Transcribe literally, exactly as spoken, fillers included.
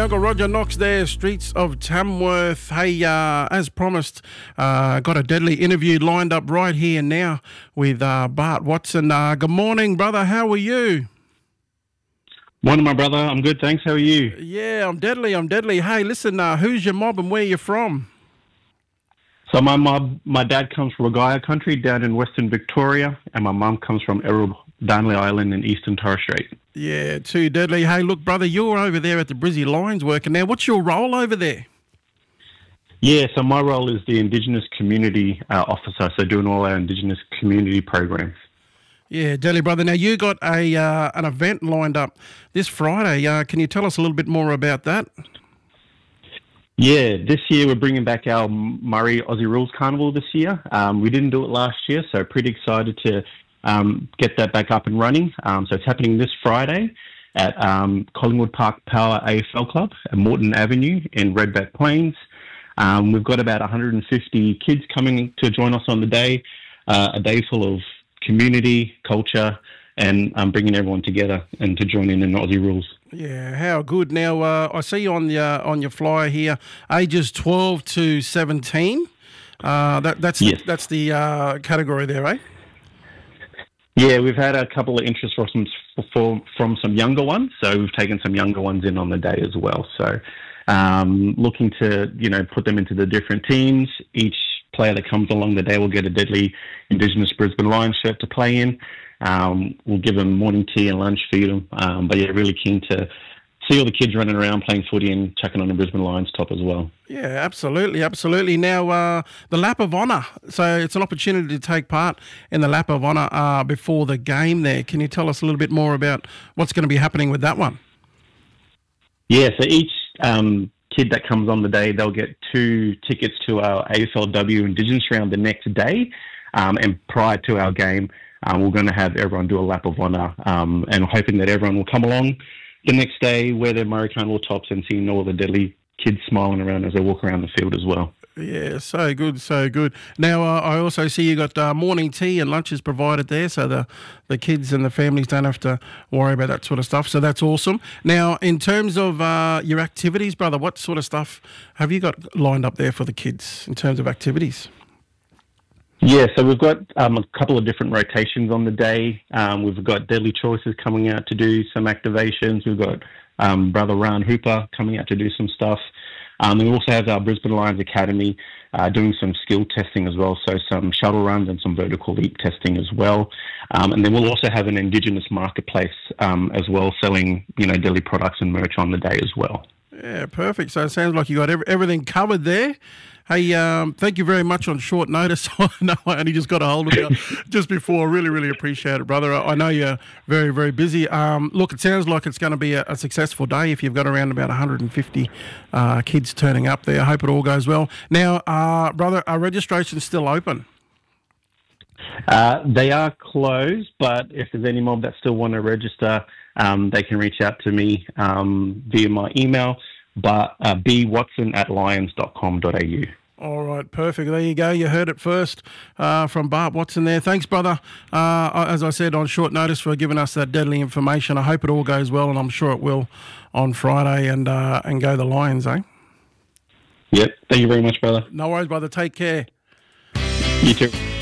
Uncle Roger Knox there, streets of Tamworth. Hey, uh, as promised, uh, got a deadly interview lined up right here now with uh, Bart Watson. Uh, good morning, brother. How are you? Morning, my brother. I'm good, thanks. How are you? Yeah, I'm deadly. I'm deadly. Hey, listen, uh, who's your mob and where you from? So my mum, my dad comes from Wagaya country down in Western Victoria, and my mum comes from Errol, Darnley Island in Eastern Torres Strait. Yeah, too deadly. Hey, look, brother, you're over there at the Brizzy Lions working now. What's your role over there? Yeah, so my role is the Indigenous Community uh, Officer, so doing all our Indigenous community programs. Yeah, deadly, brother. Now, you got a uh, an event lined up this Friday. Uh, can you tell us a little bit more about that? Yeah, this year we're bringing back our Murray Aussie Rules Carnival this year. Um, we didn't do it last year, so pretty excited to um, get that back up and running. Um, so it's happening this Friday at um, Collingwood Park Power A F L Club at Moreton Avenue in Redback Plains. Um, we've got about one hundred fifty kids coming to join us on the day, uh, a day full of community, culture, and um, bringing everyone together and to join in in Aussie Rules. Yeah, how good. Now, uh, I see on the uh, on your flyer here, ages twelve to seventeen. Uh, that, that's yes. the, that's the uh, category there, right? Yeah, we've had a couple of interests from some, for, from some younger ones, so we've taken some younger ones in on the day as well. So um, looking to, you know, put them into the different teams. Each player that comes along the day will get a deadly Indigenous Brisbane Lions shirt to play in. Um, we'll give them morning tea and lunch, feed them. Um, but yeah, really keen to see all the kids running around playing footy and chucking on a Brisbane Lions top as well. Yeah, absolutely, absolutely. Now, uh, the Lap of Honour. So it's an opportunity to take part in the Lap of Honour uh, before the game there. Can you tell us a little bit more about what's going to be happening with that one? Yeah, so each um, kid that comes on the day, they'll get two tickets to our A F L W Indigenous round the next day. Um, and prior to our game, um, we're going to have everyone do a lap of honour, um, and hoping that everyone will come along the next day, wear their Murray Carnival tops, and seeing all the deadly kids smiling around as they walk around the field as well. Yeah, so good, so good. Now, uh, I also see you got uh, morning tea and lunches provided there, so the, the kids and the families don't have to worry about that sort of stuff, so that's awesome. Now, in terms of uh, your activities, brother, what sort of stuff have you got lined up there for the kids in terms of activities? Yeah, so we've got um, a couple of different rotations on the day. Um, we've got Deadly Choices coming out to do some activations. We've got um, Brother Ron Hooper coming out to do some stuff. Um, and we also have our Brisbane Lions Academy uh, doing some skill testing as well, so some shuttle runs and some vertical leap testing as well. Um, and then we'll also have an Indigenous marketplace um, as well, selling, you know, deadly products and merch on the day as well. Yeah, perfect. So it sounds like you got every, everything covered there. Hey, um, thank you very much on short notice. I know I only just got a hold of you just before. Really, really appreciate it, brother. I know you're very, very busy. Um, look, it sounds like it's going to be a, a successful day if you've got around about one hundred fifty uh, kids turning up there. I hope it all goes well. Now, uh, brother, are registrations still open? Uh, they are closed, but if there's any mob that still want to register, um, they can reach out to me um, via my email, but uh, b watson at lions dot com dot a u. All right, perfect. There you go. You heard it first uh, from Bart Watson there. Thanks, brother. Uh, as I said, on short notice for giving us that deadly information. I hope it all goes well, and I'm sure it will on Friday, and uh, and go the Lions, eh? Yep. Thank you very much, brother. No worries, brother. Take care. You too.